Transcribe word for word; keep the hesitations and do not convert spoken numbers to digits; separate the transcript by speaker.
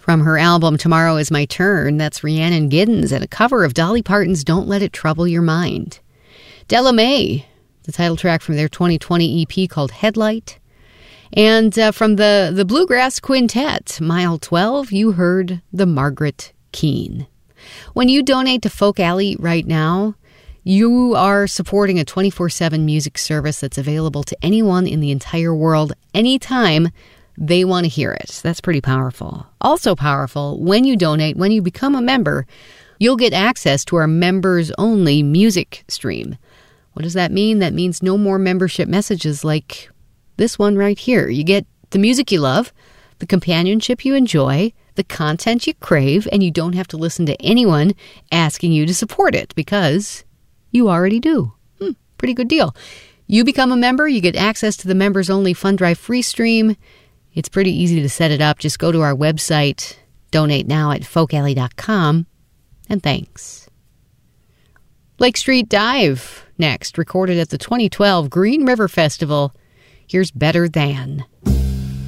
Speaker 1: From her album Tomorrow Is My Turn, that's Rhiannon Giddens and a cover of Dolly Parton's Don't Let It Trouble Your Mind. Della Mae, the title track from their twenty twenty E P called Headlight. And uh, from the, the Bluegrass Quintet, Mile twelve, you heard the Margaret Keane. When you donate to Folk Alley right now, you are supporting a twenty-four seven music service that's available to anyone in the entire world anytime they want to hear it. That's pretty powerful. Also powerful, when you donate, when you become a member, you'll get access to our members-only music stream. What does that mean? That means no more membership messages like this one right here. You get the music you love, the companionship you enjoy, the content you crave, and you don't have to listen to anyone asking you to support it because you already do. Hmm, pretty good deal. You become a member, you get access to the members-only Fund Drive free stream. It's pretty easy to set it up. Just go to our website, donate now at folk alley dot com, and thanks. Lake Street Dive next, recorded at the twenty twelve Green River Festival. Here's Better Than.